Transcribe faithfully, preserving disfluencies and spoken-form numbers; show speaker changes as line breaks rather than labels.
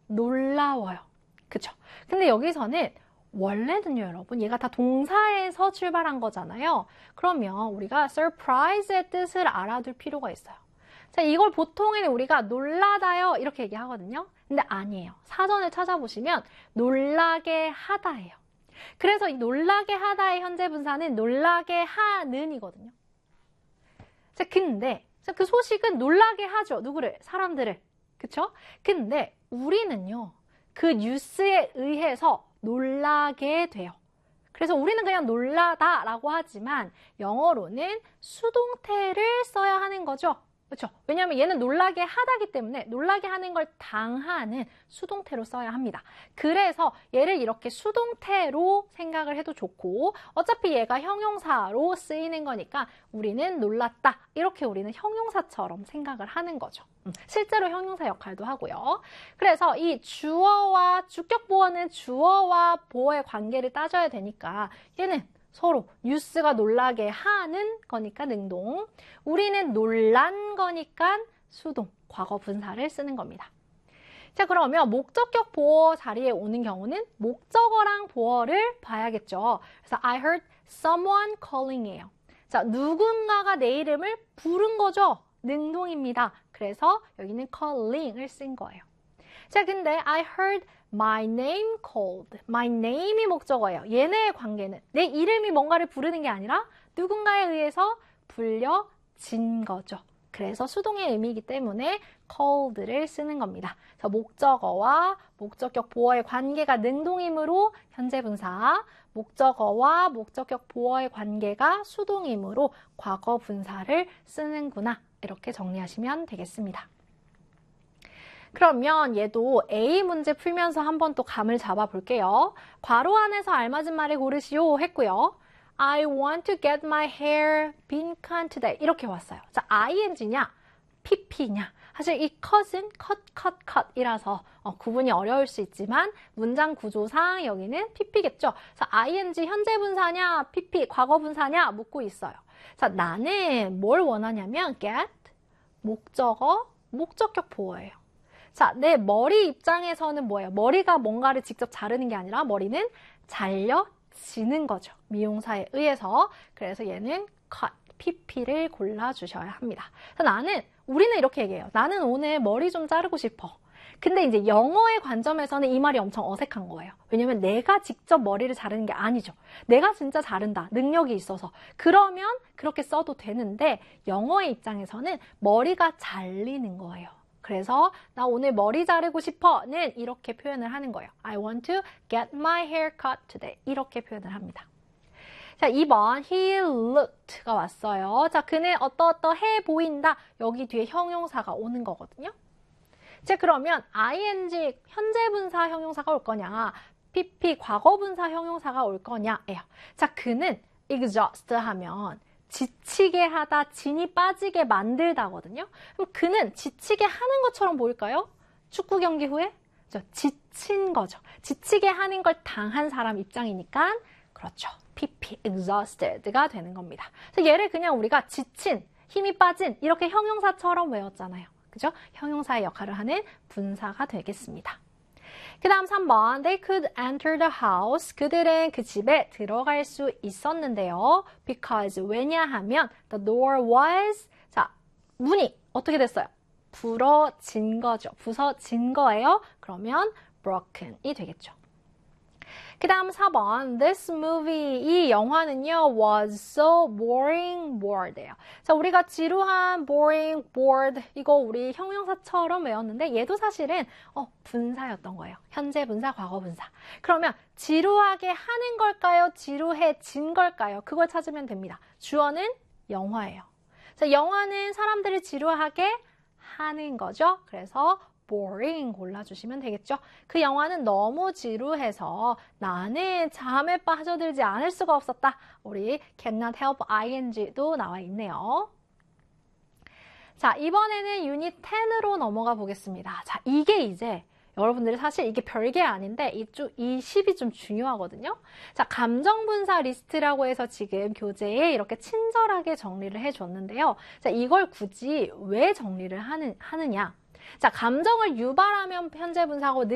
놀라워요. 그쵸? 근데 여기서는 원래는요, 여러분, 얘가 다 동사에서 출발한 거잖아요. 그러면 우리가 surprise의 뜻을 알아둘 필요가 있어요. 자, 이걸 보통에는 우리가 놀라다요 이렇게 얘기하거든요. 근데 아니에요. 사전을 찾아보시면 놀라게 하다예요. 그래서 이 놀라게 하다의 현재 분사는 놀라게 하는이거든요. 자, 근데 그 소식은 놀라게 하죠. 누구를? 사람들을. 그쵸? 근데 우리는요, 그 뉴스에 의해서 놀라게 돼요. 그래서 우리는 그냥 놀라다라고 하지만 영어로는 수동태를 써야 하는 거죠. 그렇죠? 왜냐하면 얘는 놀라게 하다기 때문에 놀라게 하는 걸 당하는 수동태로 써야 합니다. 그래서 얘를 이렇게 수동태로 생각을 해도 좋고 어차피 얘가 형용사로 쓰이는 거니까 우리는 놀랐다. 이렇게 우리는 형용사처럼 생각을 하는 거죠. 실제로 형용사 역할도 하고요. 그래서 이 주어와 주격 보어는 주어와 보어의 관계를 따져야 되니까 얘는 서로 뉴스가 놀라게 하는 거니까 능동, 우리는 놀란 거니까 수동, 과거 분사를 쓰는 겁니다. 자, 그러면 목적격 보어 자리에 오는 경우는 목적어랑 보어를 봐야겠죠. 그래서 I heard someone calling이에요. 자, 누군가가 내 이름을 부른 거죠. 능동입니다. 그래서 여기는 calling을 쓴 거예요. 자, 근데 I heard my name called. my name이 목적어예요. 얘네의 관계는 내 이름이 뭔가를 부르는 게 아니라 누군가에 의해서 불려진 거죠. 그래서 수동의 의미이기 때문에 called를 쓰는 겁니다. 그래서 목적어와 목적격 보어의 관계가 능동이므로 현재 분사, 목적어와 목적격 보어의 관계가 수동이므로 과거 분사를 쓰는구나. 이렇게 정리하시면 되겠습니다. 그러면 얘도 A 문제 풀면서 한번 또 감을 잡아 볼게요. 괄호 안에서 알맞은 말을 고르시오 했고요. I want to get my hair 빈칸 today. 이렇게 왔어요. 자, ing냐, pp냐. 사실 이 cut은 cut, cut, cut 이라서 어, 구분이 어려울 수 있지만 문장 구조상 여기는 pp겠죠. 자, ing 현재 분사냐, pp 과거 분사냐 묻고 있어요. 자, 나는 뭘 원하냐면 get 목적어, 목적격 보어예요. 자, 내 머리 입장에서는 뭐예요? 머리가 뭔가를 직접 자르는 게 아니라 머리는 잘려지는 거죠. 미용사에 의해서. 그래서 얘는 cut, pp를 골라주셔야 합니다. 나는, 우리는 이렇게 얘기해요. 나는 오늘 머리 좀 자르고 싶어. 근데 이제 영어의 관점에서는 이 말이 엄청 어색한 거예요. 왜냐면 내가 직접 머리를 자르는 게 아니죠. 내가 진짜 자른다. 능력이 있어서. 그러면 그렇게 써도 되는데 영어의 입장에서는 머리가 잘리는 거예요. 그래서 나 오늘 머리 자르고 싶어는 이렇게 표현을 하는 거예요. I want to get my hair cut today. 이렇게 표현을 합니다. 자, 이 번 he looked가 왔어요. 자, 그는 어떠어떠해 보인다. 여기 뒤에 형용사가 오는 거거든요. 자, 그러면 ing 현재 분사 형용사가 올 거냐, pp 과거 분사 형용사가 올 거냐예요. 자, 그는 exhaust 하면 지치게 하다, 진이 빠지게 만들다거든요. 그럼 그는 지치게 하는 것처럼 보일까요? 축구 경기 후에 지친 거죠. 지치게 하는 걸 당한 사람 입장이니까 그렇죠. pp, exhausted가 되는 겁니다. 그래서 얘를 그냥 우리가 지친, 힘이 빠진 이렇게 형용사처럼 외웠잖아요. 그죠? 형용사의 역할을 하는 분사가 되겠습니다. 그 다음 삼 번 They could enter the house. 그들은 그 집에 들어갈 수 있었는데요. Because 왜냐하면 the door was 자, 문이 어떻게 됐어요? 부러진 거죠. 부서진 거예요. 그러면 broken이 되겠죠. 그 다음 사 번 This movie, 이 영화는요 was so boring, bored예요. 자, 우리가 지루한, boring, bored 이거 우리 형용사처럼 외웠는데 얘도 사실은 어, 분사였던 거예요. 현재 분사, 과거 분사. 그러면 지루하게 하는 걸까요? 지루해진 걸까요? 그걸 찾으면 됩니다. 주어는 영화예요. 자, 영화는 사람들을 지루하게 하는 거죠. 그래서 boring 골라주시면 되겠죠. 그 영화는 너무 지루해서 나는 잠에 빠져들지 않을 수가 없었다. 우리 cannot help ing도 나와 있네요. 자, 이번에는 유닛 십으로 넘어가 보겠습니다. 자, 이게 이제 여러분들이 사실 이게 별게 아닌데 이쪽 이 십이 좀 중요하거든요. 자, 감정분사 리스트라고 해서 지금 교재에 이렇게 친절하게 정리를 해줬는데요. 자, 이걸 굳이 왜 정리를 하는, 하느냐? 자, 감정을 유발하면 현재 분사고